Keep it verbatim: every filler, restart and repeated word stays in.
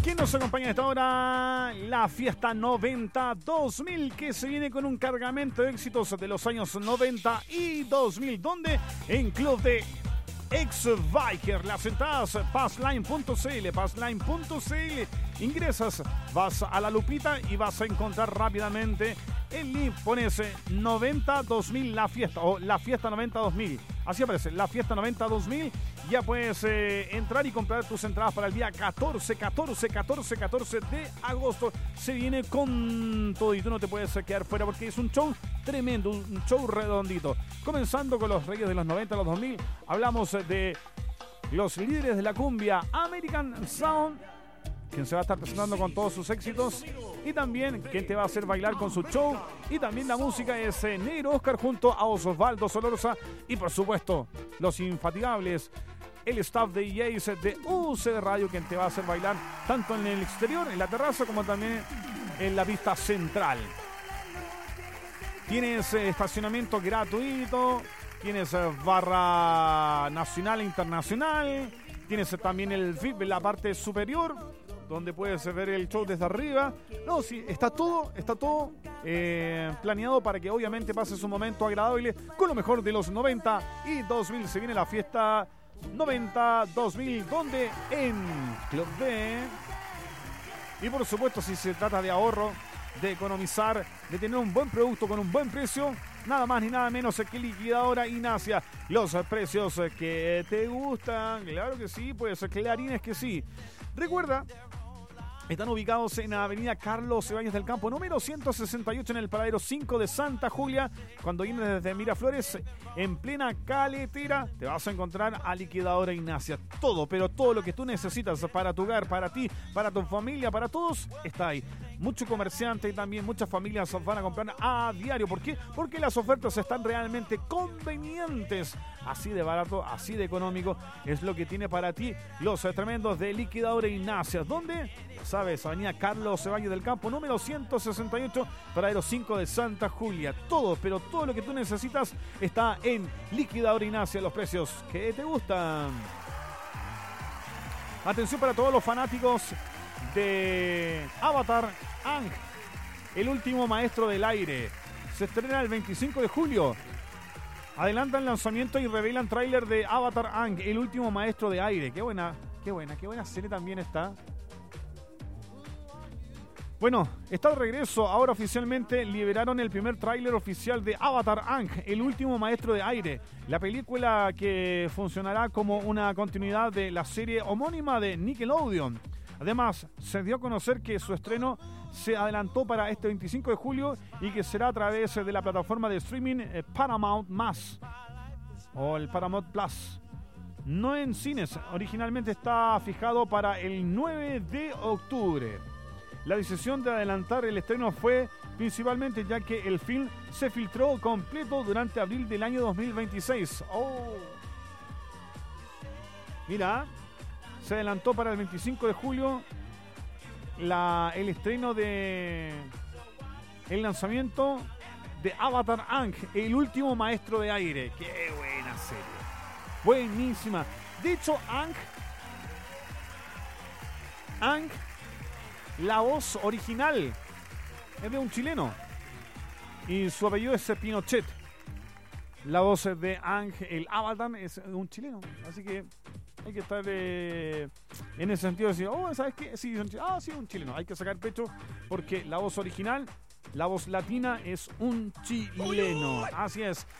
¿Quién nos acompaña a esta hora? La fiesta noventa dos mil, que se viene con un cargamento de éxitos de los años noventa y dos mil. ¿Dónde? En Club de Ex-Biker. Las entradas passline punto c l, passline punto c l. Ingresas, vas a la lupita y vas a encontrar rápidamente el link. Pones noventa dos mil la fiesta o la fiesta noventa dos mil. Así aparece, la fiesta noventa dos mil. Ya puedes eh, entrar y comprar tus entradas para el día catorce, catorce, catorce, catorce de agosto. Se viene con todo y tú no te puedes quedar fuera porque es un show tremendo, un show redondito. Comenzando con los reyes de los noventa, los dos mil. Hablamos de los líderes de la cumbia, American Sound, quien se va a estar presentando con todos sus éxitos, y también quien te va a hacer bailar con su show. Y también la música es eh, Negro Oscar junto a Osvaldo Solorza, y por supuesto los infatigables, el staff de D Js de U C Radio, quien te va a hacer bailar tanto en el exterior, en la terraza, como también en la pista central. Tienes eh, estacionamiento gratuito, tienes eh, barra nacional e internacional, tienes eh, también el V I P en la parte superior, donde puedes ver el show desde arriba. No, sí, está todo, está todo eh, planeado para que obviamente pases un momento agradable con lo mejor de los noventa y dos mil. Se viene la fiesta noventa dos mil, donde en Club D. Y por supuesto, si se trata de ahorro, de economizar, de tener un buen producto con un buen precio, nada más ni nada menos que Liquidadora Inacia. Los precios que te gustan, claro que sí, pues clarines que sí. Recuerda, están ubicados en la avenida Carlos Ibáñez del Campo, número ciento sesenta y ocho, en el paradero cinco de Santa Julia. Cuando vienes desde Miraflores, en plena caletera, te vas a encontrar a Liquidadora Inacia. Todo, pero todo lo que tú necesitas para tu hogar, para ti, para tu familia, para todos, está ahí. Mucho comerciante y también muchas familias van a comprar a diario. ¿Por qué? Porque las ofertas están realmente convenientes. Así de barato, así de económico es lo que tiene para ti los tremendos de Liquidadora Inacia. ¿Dónde? Sabes, avenida Carlos Ibáñez del Campo, número ciento sesenta y ocho, paradero cinco de Santa Julia. Todo, pero todo lo que tú necesitas está en Liquidadora Inacia. Los precios que te gustan. Atención para todos los fanáticos de Avatar Aang, el último maestro del aire. Se estrena el veinticinco de julio. Adelantan lanzamiento y revelan tráiler de Avatar Aang, el último maestro de aire. Qué buena, qué buena, qué buena serie también está. Bueno, está de regreso. Ahora oficialmente liberaron el primer tráiler oficial de Avatar Aang, el último maestro de aire. La película que funcionará como una continuidad de la serie homónima de Nickelodeon. Además, se dio a conocer que su estreno se adelantó para este veinticinco de julio y que será a través de la plataforma de streaming Paramount Más o el Paramount Plus. No en cines, originalmente está fijado para el nueve de octubre. La decisión de adelantar el estreno fue principalmente ya que el film se filtró completo durante abril del año dos mil veintiséis. Oh. Mira, se adelantó para el veinticinco de julio la, el estreno de el lanzamiento de Avatar Aang, el último maestro de aire. Qué buena serie, buenísima. De hecho, Aang Aang la voz original es de un chileno y su apellido es Pinochet. La voz de Aang, el Avatar, es de un chileno, así que hay que estar eh, en ese sentido de decir, oh, ¿sabes qué? Sí, son, ah, sí, un chileno. Hay que sacar pecho porque la voz original, la voz latina, es un chileno. Así es.